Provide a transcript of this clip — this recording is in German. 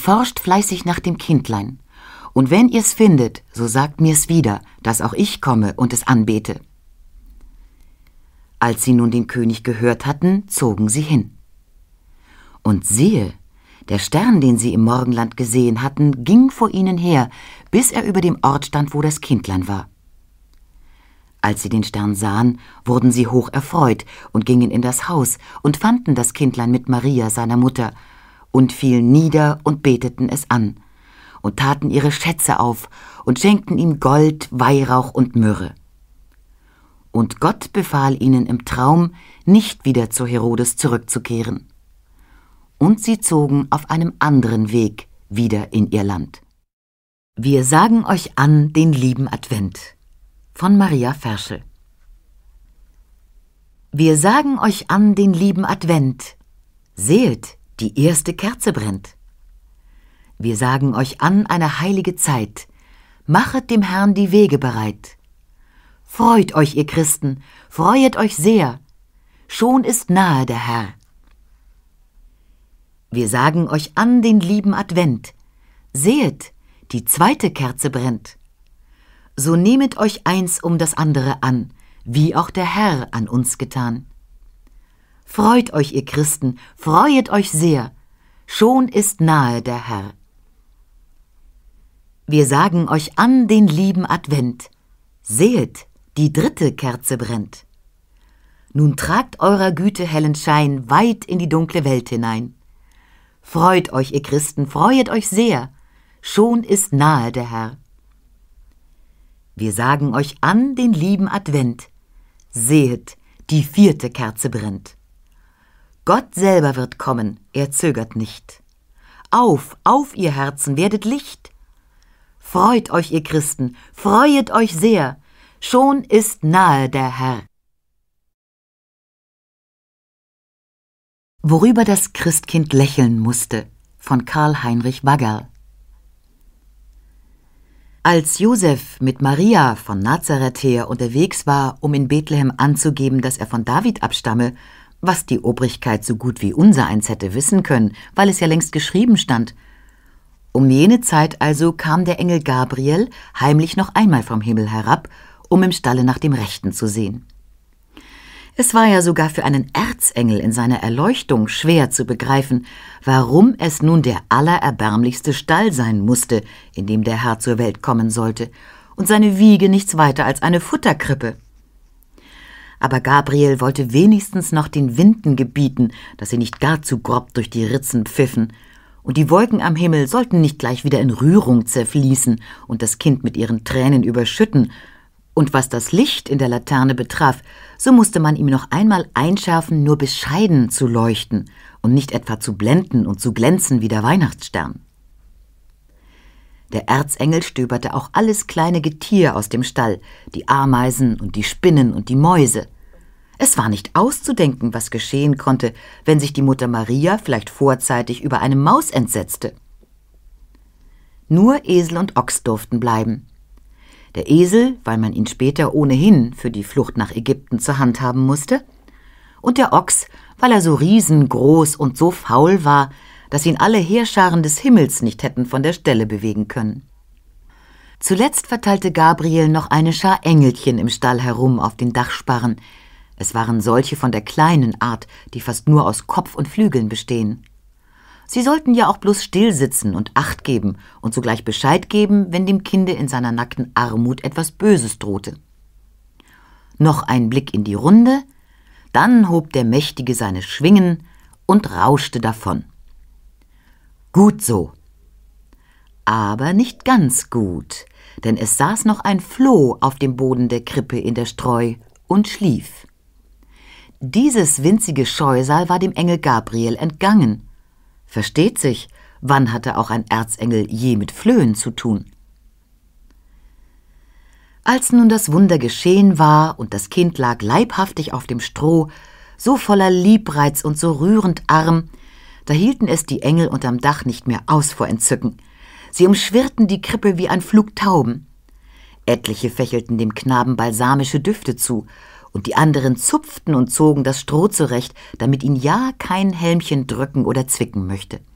forscht fleißig nach dem Kindlein. Und wenn ihr's findet, so sagt mir's wieder, dass auch ich komme und es anbete.« Als sie nun den König gehört hatten, zogen sie hin. Und siehe, der Stern, den sie im Morgenland gesehen hatten, ging vor ihnen her, bis er über dem Ort stand, wo das Kindlein war. Als sie den Stern sahen, wurden sie hoch erfreut und gingen in das Haus und fanden das Kindlein mit Maria, seiner Mutter, und fielen nieder und beteten es an und taten ihre Schätze auf und schenkten ihm Gold, Weihrauch und Myrrhe. Und Gott befahl ihnen im Traum, nicht wieder zu Herodes zurückzukehren. Und sie zogen auf einem anderen Weg wieder in ihr Land. Wir sagen euch an den lieben Advent von Maria Ferschel. Wir sagen euch an den lieben Advent. Sehet, die erste Kerze brennt. Wir sagen euch an eine heilige Zeit. Machet dem Herrn die Wege bereit. Freut euch, ihr Christen, freuet euch sehr. Schon ist nahe der Herr. Wir sagen euch an den lieben Advent. Sehet, die zweite Kerze brennt. So nehmet euch eins um das andere an, wie auch der Herr an uns getan. Freut euch, ihr Christen, freuet euch sehr, schon ist nahe der Herr. Wir sagen euch an den lieben Advent. Sehet, die dritte Kerze brennt. Nun tragt eurer Güte hellen Schein weit in die dunkle Welt hinein. Freut euch, ihr Christen, freuet euch sehr, schon ist nahe der Herr. Wir sagen euch an den lieben Advent. Sehet, die vierte Kerze brennt. Gott selber wird kommen, er zögert nicht. Auf, auf, ihr Herzen, werdet Licht. Freut euch, ihr Christen, freuet euch sehr, schon ist nahe der Herr. Worüber das Christkind lächeln musste, von Karl Heinrich Waggerl. Als Josef mit Maria von Nazareth her unterwegs war, um in Bethlehem anzugeben, dass er von David abstamme, was die Obrigkeit so gut wie unsereins hätte wissen können, weil es ja längst geschrieben stand. Um jene Zeit also kam der Engel Gabriel heimlich noch einmal vom Himmel herab, um im Stalle nach dem Rechten zu sehen. Es war ja sogar für einen Erzengel in seiner Erleuchtung schwer zu begreifen, warum es nun der allererbärmlichste Stall sein musste, in dem der Herr zur Welt kommen sollte, und seine Wiege nichts weiter als eine Futterkrippe. Aber Gabriel wollte wenigstens noch den Winden gebieten, dass sie nicht gar zu grob durch die Ritzen pfiffen, und die Wolken am Himmel sollten nicht gleich wieder in Rührung zerfließen und das Kind mit ihren Tränen überschütten. Und was das Licht in der Laterne betraf, so musste man ihm noch einmal einschärfen, nur bescheiden zu leuchten und nicht etwa zu blenden und zu glänzen wie der Weihnachtsstern. Der Erzengel stöberte auch alles kleine Getier aus dem Stall, die Ameisen und die Spinnen und die Mäuse. Es war nicht auszudenken, was geschehen konnte, wenn sich die Mutter Maria vielleicht vorzeitig über eine Maus entsetzte. Nur Esel und Ochs durften bleiben. Der Esel, weil man ihn später ohnehin für die Flucht nach Ägypten zur Hand haben musste, und der Ochs, weil er so riesengroß und so faul war, dass ihn alle Heerscharen des Himmels nicht hätten von der Stelle bewegen können. Zuletzt verteilte Gabriel noch eine Schar Engelchen im Stall herum auf den Dachsparren. Es waren solche von der kleinen Art, die fast nur aus Kopf und Flügeln bestehen. Sie sollten ja auch bloß still sitzen und Acht geben und sogleich Bescheid geben, wenn dem Kinde in seiner nackten Armut etwas Böses drohte. Noch ein Blick in die Runde, dann hob der Mächtige seine Schwingen und rauschte davon. Gut so. Aber nicht ganz gut, denn es saß noch ein Floh auf dem Boden der Krippe in der Streu und schlief. Dieses winzige Scheusal war dem Engel Gabriel entgangen. Versteht sich, wann hatte auch ein Erzengel je mit Flöhen zu tun? Als nun das Wunder geschehen war und das Kind lag leibhaftig auf dem Stroh, so voller Liebreiz und so rührend arm, da hielten es die Engel unterm Dach nicht mehr aus vor Entzücken. Sie umschwirrten die Krippe wie ein Flug Tauben. Etliche fächelten dem Knaben balsamische Düfte zu, und die anderen zupften und zogen das Stroh zurecht, damit ihn ja kein Helmchen drücken oder zwicken möchte.